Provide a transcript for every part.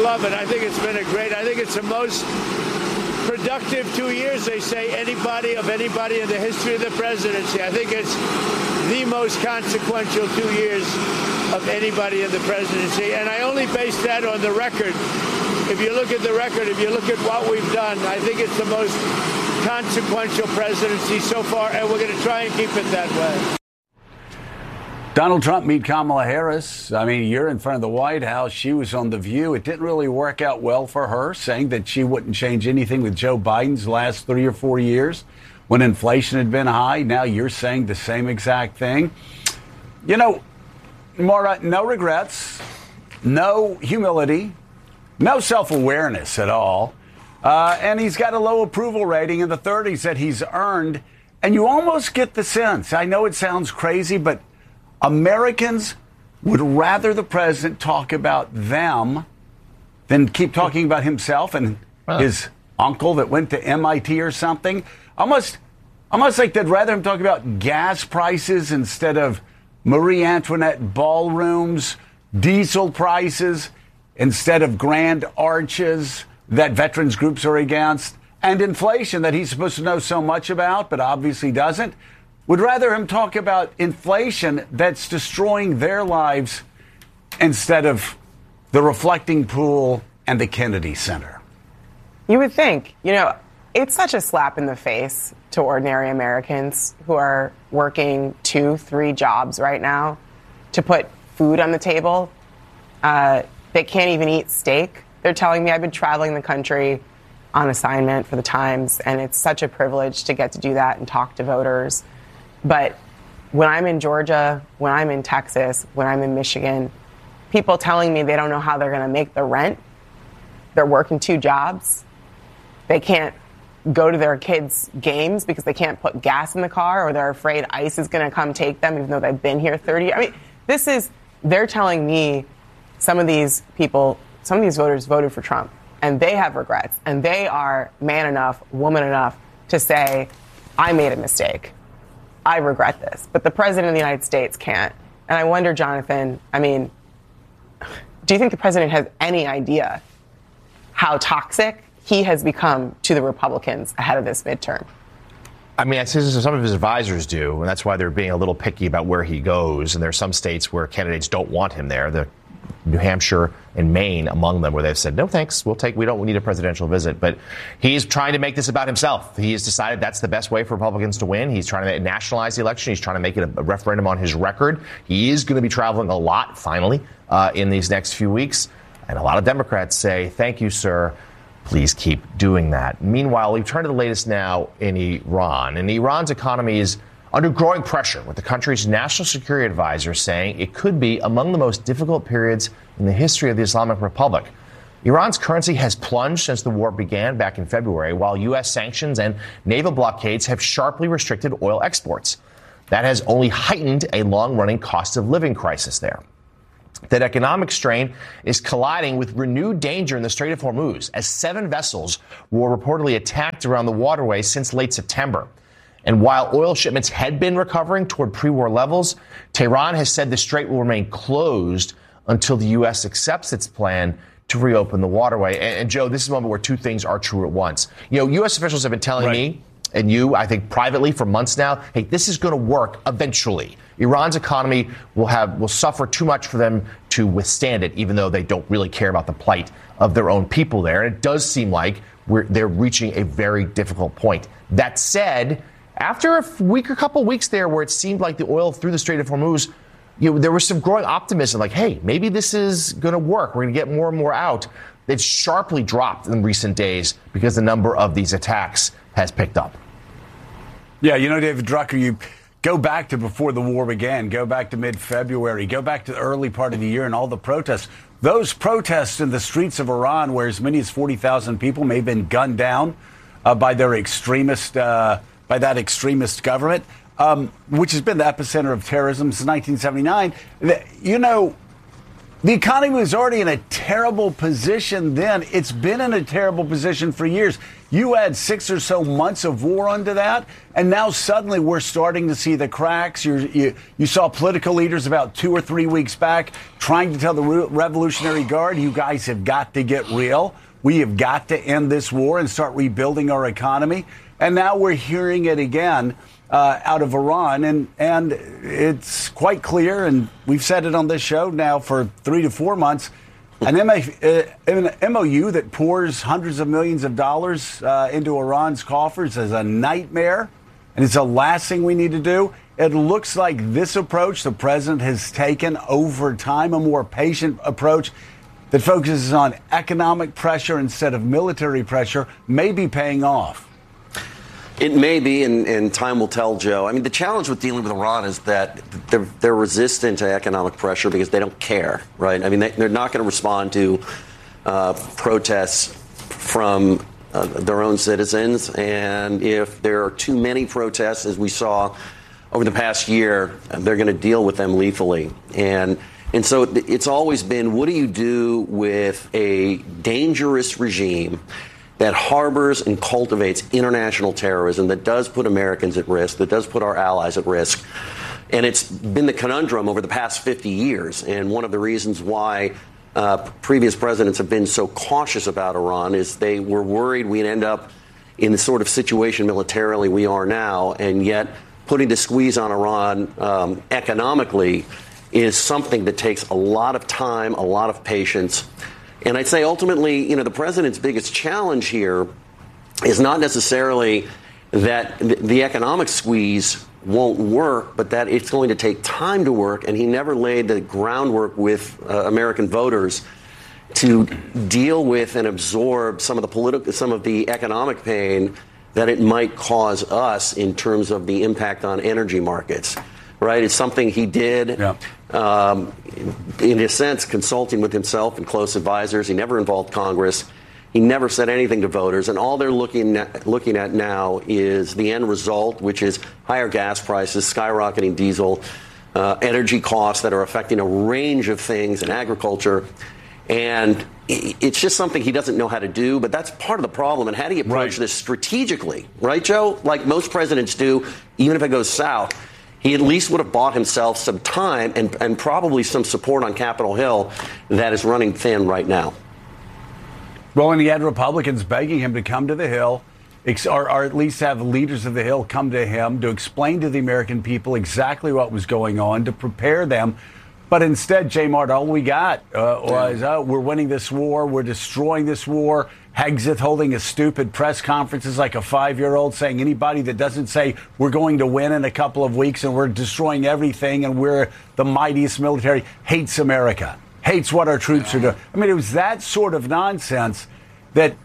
love it. I think it's been I think it's the most productive 2 years, they say, anybody in the history of the presidency. I think it's the most consequential 2 years of anybody in the presidency. And I only base that on the record. If you look at the record, if you look at what we've done, I think it's the most consequential presidency so far, and we're going to try and keep it that way. Donald Trump meet Kamala Harris. I mean, you're in front of the White House. She was on The View. It didn't really work out well for her, saying that she wouldn't change anything with Joe Biden's last 3 or 4 years when inflation had been high. Now you're saying the same exact thing. You know, Maura, no regrets, no humility, no self-awareness at all. And he's got a low approval rating in the 30s that he's earned. And you almost get the sense, I know it sounds crazy, but Americans would rather the president talk about them than keep talking about himself and his uncle that went to MIT or something. Almost like they'd rather him talk about gas prices instead of Marie Antoinette ballrooms, diesel prices instead of grand arches that veterans groups are against, and inflation that he's supposed to know so much about but obviously doesn't. Would rather him talk about inflation that's destroying their lives instead of the reflecting pool and the Kennedy Center. You would think, it's such a slap in the face to ordinary Americans who are working 2-3 jobs right now to put food on the table. They can't even eat steak. They're telling me I've been traveling the country on assignment for the Times, and it's such a privilege to get to do that and talk to voters. But when I'm in Georgia, when I'm in Texas, when I'm in Michigan, people telling me they don't know how they're going to make the rent. They're working 2 jobs. They can't go to their kids' games because they can't put gas in the car, or they're afraid ICE is going to come take them even though they've been here 30 years. I mean, they're telling me some of these voters voted for Trump, and they have regrets, and they are man enough, woman enough to say, I made a mistake. I regret this. But the president of the United States can't. And I wonder, Jonathan, do you think the president has any idea how toxic he has become to the Republicans ahead of this midterm? I see some of his advisors do, and that's why they're being a little picky about where he goes. And there are some states where candidates don't want him there. New Hampshire and Maine among them, where they've said, no, thanks, we don't need a presidential visit. But he's trying to make this about himself. He has decided that's the best way for Republicans to win. He's trying to nationalize the election. He's trying to make it a referendum on his record. He is going to be traveling a lot, finally, in these next few weeks. And a lot of Democrats say, thank you, sir. Please keep doing that. Meanwhile, we turn to the latest now in Iran. And Iran's economy is under growing pressure, with the country's national security advisor saying it could be among the most difficult periods in the history of the Islamic Republic. Iran's currency has plunged since the war began back in February, while U.S. sanctions and naval blockades have sharply restricted oil exports. That has only heightened a long-running cost of living crisis there. That economic strain is colliding with renewed danger in the Strait of Hormuz, as 7 vessels were reportedly attacked around the waterway since late September. And while oil shipments had been recovering toward pre-war levels, Tehran has said the strait will remain closed until the U.S. accepts its plan to reopen the waterway. And Joe, this is a moment where 2 things are true at once. U.S. officials have been telling me and you, I think privately for months now, hey, this is going to work eventually. Iran's economy will suffer too much for them to withstand it, even though they don't really care about the plight of their own people there. And it does seem like they're reaching a very difficult point. That said, after a couple weeks there where it seemed like the oil through the Strait of Hormuz, there was some growing optimism like, hey, maybe this is going to work. We're going to get more and more out. It's sharply dropped in recent days because the number of these attacks has picked up. Yeah, David Drucker, you go back to before the war began, go back to mid-February, go back to the early part of the year and all the protests. Those protests in the streets of Iran, where as many as 40,000 people may have been gunned down by that extremist government, which has been the epicenter of terrorism since 1979. The economy was already in a terrible position then. It's been in a terrible position for years. You add 6 or so months of war onto that, and now suddenly we're starting to see the cracks. You saw political leaders about 2 or 3 weeks back trying to tell the Revolutionary Guard, you guys have got to get real. We have got to end this war and start rebuilding our economy. And now we're hearing it again out of Iran. And it's quite clear, and we've said it on this show now for 3 to 4 months, an MOU that pours hundreds of millions of dollars into Iran's coffers is a nightmare, and it's the last thing we need to do. It looks like this approach the president has taken over time, a more patient approach that focuses on economic pressure instead of military pressure, may be paying off. It may be, and time will tell, Joe. I mean, the challenge with dealing with Iran is that they're resistant to economic pressure because they don't care, right? I mean, they're not going to respond to protests from their own citizens. And if there are too many protests, as we saw over the past year, they're going to deal with them lethally. And so it's always been, what do you do with a dangerous regime that harbors and cultivates international terrorism, that does put Americans at risk, that does put our allies at risk? And it's been the conundrum over the past 50 years. And one of the reasons why previous presidents have been so cautious about Iran is they were worried we'd end up in the sort of situation militarily we are now, and yet putting the squeeze on Iran economically is something that takes a lot of time, a lot of patience. And I'd say ultimately, the president's biggest challenge here is not necessarily that the economic squeeze won't work, but that it's going to take time to work. And he never laid the groundwork with American voters to deal with and absorb some of the economic pain that it might cause us in terms of the impact on energy markets. Right? It's something he did, in a sense, consulting with himself and close advisors. He never involved Congress. He never said anything to voters. And all they're looking at now is the end result, which is higher gas prices, skyrocketing diesel, energy costs that are affecting a range of things in agriculture. And it's just something he doesn't know how to do. But that's part of the problem. And how do you approach this strategically? Right, Joe? Like most presidents do, even if it goes south. He at least would have bought himself some time and probably some support on Capitol Hill that is running thin right now. Well, and he had Republicans begging him to come to the Hill, or at least have leaders of the Hill come to him to explain to the American people exactly what was going on, to prepare them. But instead, J. Mart, all we got was, we're winning this war, we're destroying this war. Hegseth holding a stupid press conferences like a 5-year-old, saying anybody that doesn't say we're going to win in a couple of weeks and we're destroying everything and we're the mightiest military hates America, hates what our troops are doing. I mean, it was that sort of nonsense that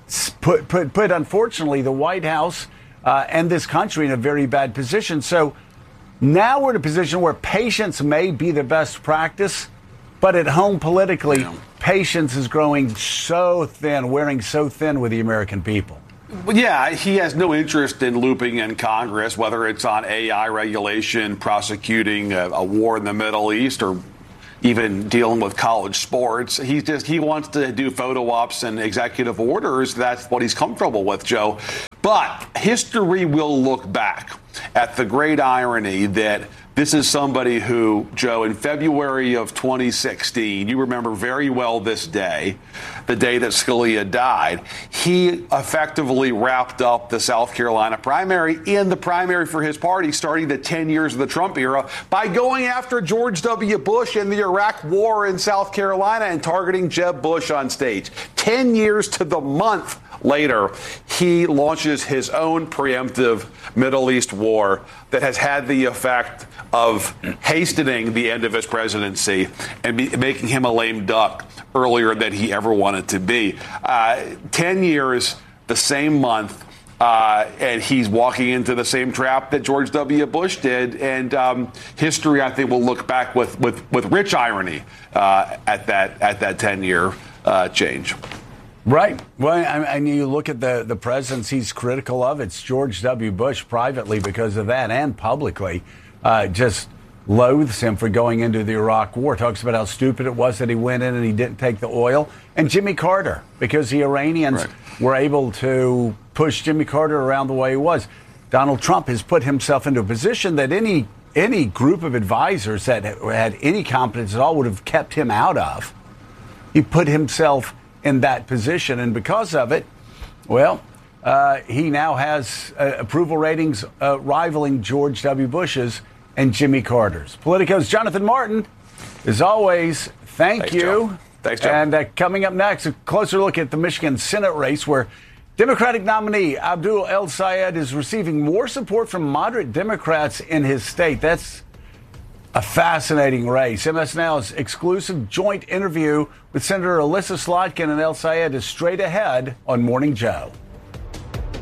put unfortunately, the White House and this country in a very bad position. So now we're in a position where patience may be the best practice, but at home politically, patience is growing so thin, wearing so thin with the American people. Well, yeah, he has no interest in looping in Congress, whether it's on AI regulation, prosecuting a war in the Middle East, or even dealing with college sports. He wants to do photo ops and executive orders. That's what he's comfortable with, Joe. But history will look back at the great irony that this is somebody who, Joe, in February of 2016, you remember very well this day, the day that Scalia died, he effectively wrapped up the South Carolina primary in the primary for his party, starting the 10 years of the Trump era, by going after George W. Bush and the Iraq War in South Carolina and targeting Jeb Bush on stage. 10 years to the month later, he launches his own preemptive Middle East war that has had the effect of hastening the end of his presidency and making him a lame duck earlier than he ever wanted to be. 10 years, the same month, and he's walking into the same trap that George W. Bush did. And history, I think, will look back with rich irony at that 10-year change. Right. Well, and you look at the presidents he's critical of. It's George W. Bush privately because of that, and publicly, just loathes him for going into the Iraq War, talks about how stupid it was that he went in and he didn't take the oil. And Jimmy Carter, because the Iranians were able to push Jimmy Carter around the way he was. Donald Trump has put himself into a position that any group of advisors that had any competence at all would have kept him out of. He put himself in that position, and because of it, well, he now has approval ratings rivaling George W. Bush's and Jimmy Carter's. Politico's Jonathan Martin, as always, thanks you. Joe. Thanks, Joe. And coming up next, a closer look at the Michigan Senate race, where Democratic nominee Abdul El-Sayed is receiving more support from moderate Democrats in his state. That's a fascinating race. MS Now's exclusive joint interview with Senator Elissa Slotkin and El-Sayed is straight ahead on Morning Joe.